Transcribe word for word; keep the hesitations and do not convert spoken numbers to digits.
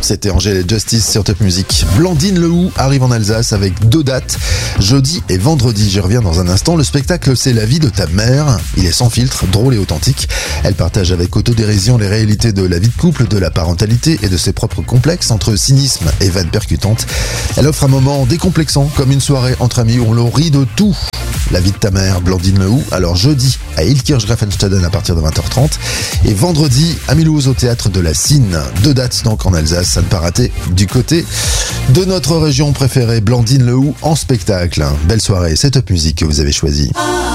C'était Angèle et Justice sur Top Music. Blandine Lehou arrive en Alsace avec deux dates, jeudi et vendredi. J'y reviens dans un instant. Le spectacle, c'est La vie de ta mère. Il est sans filtre, drôle et authentique. Elle partage avec autodérision les réalités de la vie de couple, de la parentalité et de ses propres complexes entre cynisme et vannes percutantes. Elle offre un moment décomplexant, comme une soirée entre amis où l'on rit de tout. La vie de ta mère, Blandine Lehou. Alors jeudi à Ilkirch-Graffenstaden à partir de vingt heures trente et vendredi à Mulhouse au théâtre de la Cine. Deux dates donc en Alsace, ça ne pas rater du côté de notre région préférée, Blandine Lehou en spectacle. Belle soirée, c'est Top Music que vous avez choisi.